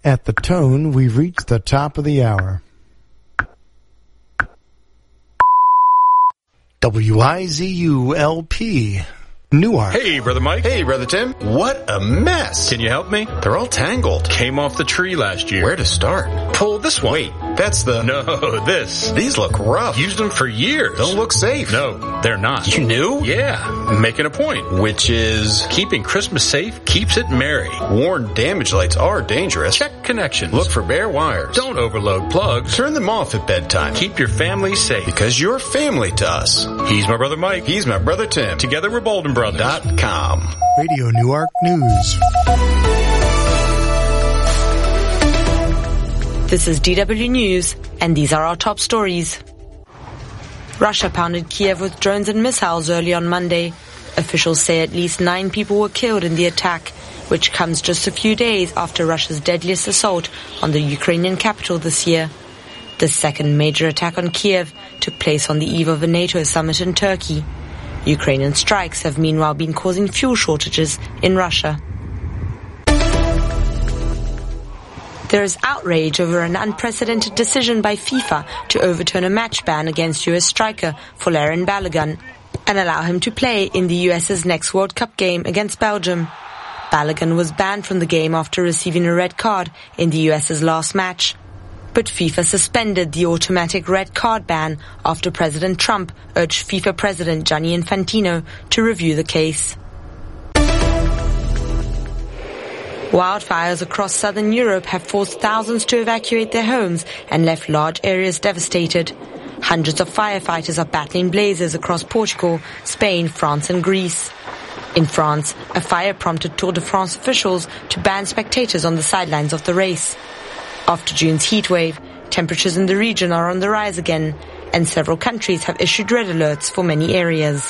At the tone, we've reached the top of the hour. WIZU-LP, Newark. Hey, Brother Mike. Hey, Brother Tim. What a mess. Can you help me? They're all tangled. Came off the tree last year. Where to start? Pull this one. Wait, that's the... No, this. These look rough. Used them for years. Don't look safe. No, they're not. You knew? Yeah, making a point. Which is... Keeping Christmas safe keeps it merry. Worn damaged lights are dangerous. Check connections. Look for bare wires. Don't overload plugs. Turn them off at bedtime. Keep your family safe. Because you're family to us. He's my Brother Mike. He's my Brother Tim. Together we're Bolden Brothers. .com. Radio Newark News. This is DW News, and these are our top stories. Russia pounded Kiev with drones and missiles early on Monday. Officials say at least 9 people were killed in the attack, which comes just a few days after Russia's deadliest assault on the Ukrainian capital this year. The second major attack on Kiev took place on the eve of a NATO summit in Turkey. Ukrainian strikes have meanwhile been causing fuel shortages in Russia. There is outrage over an unprecedented decision by FIFA to overturn a match ban against US striker Folarin Balogun and allow him to play in the US's next World Cup game against Belgium. Balogun was banned from the game after receiving a red card in the US's last match. But FIFA suspended the automatic red card ban after President Trump urged FIFA President Gianni Infantino to review the case. Wildfires across southern Europe have forced thousands to evacuate their homes and left large areas devastated. Hundreds of firefighters are battling blazes across Portugal, Spain, France and Greece. In France, a fire prompted Tour de France officials to ban spectators on the sidelines of the race. After June's heatwave, temperatures in the region are on the rise again, and several countries have issued red alerts for many areas.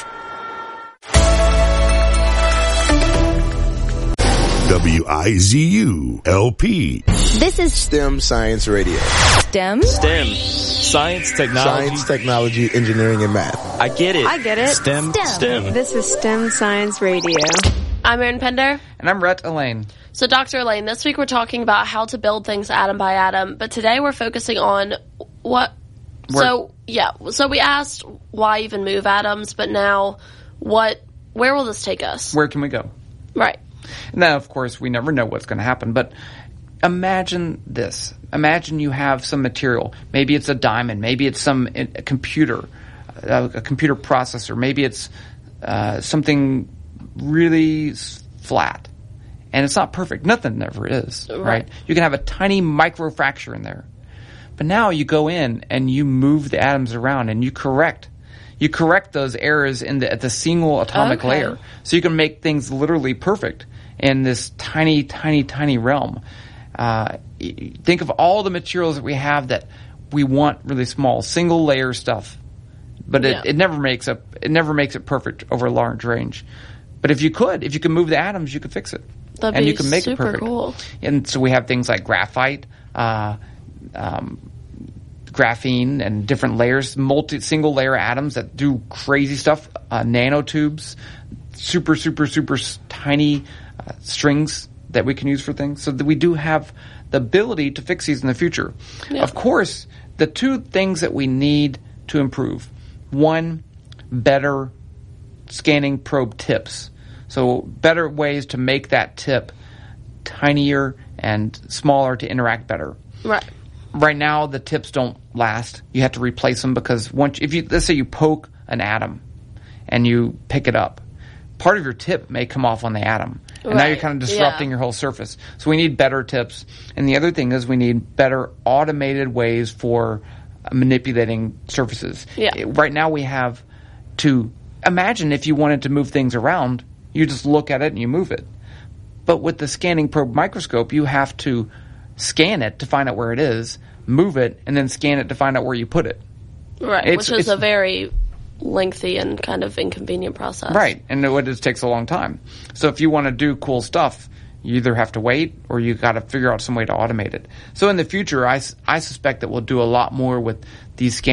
WIZU-LP. This is STEM Science Radio. STEM? STEM. Science, technology, engineering, and math. I get it. STEM. This is STEM Science Radio. I'm Erin Pender. And I'm Rhett Elaine. So, Dr. Elaine, this week we're talking about how to build things atom by atom, but today we're focusing on what... So we asked why even move atoms, but now where will this take us? Where can we go? Right. Now, of course, we never know what's going to happen, but imagine this. Imagine you have some material. Maybe it's a diamond. Maybe it's a computer processor. Maybe it's something really flat. And it's not perfect. Nothing ever is, right? You can have a tiny microfracture in there. But now you go in and you move the atoms around and you correct those errors at the single atomic layer. So you can make things literally perfect in this tiny, tiny, tiny realm. Think of all the materials that we have that we want really small, single layer stuff. But it never makes it perfect over a large range. But if you could move the atoms, you could fix it. That'd you can make super it perfect. Cool. And so we have things like graphite, graphene, and different layers, single layer atoms that do crazy stuff, nanotubes, super, super, super tiny strings that we can use for things. So that we do have the ability to fix these in the future. Yeah. Of course, the two things that we need to improve: one, better scanning probe tips. So better ways to make that tip tinier and smaller to interact better. Right. Right now, the tips don't last. You have to replace them because let's say you poke an atom and you pick it up, part of your tip may come off on the atom. And now you're kind of disrupting your whole surface. So we need better tips. And the other thing is we need better automated ways for manipulating surfaces. Yeah. Right now we have to imagine if you wanted to move things around, you just look at it and you move it. But with the scanning probe microscope, you have to scan it to find out where it is, move it, and then scan it to find out where you put it. Right, which is a very lengthy and kind of inconvenient process. Right, and it just takes a long time. So if you want to do cool stuff, you either have to wait or you got to figure out some way to automate it. So in the future, I suspect that we'll do a lot more with these scanning